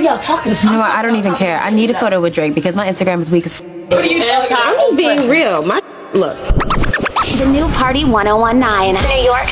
y'all talking about? You know what? I don't even care. I need a photo with Drake because my Instagram is weak as What are you talking about? I'm just being real. Look. The new Party 1019. New York's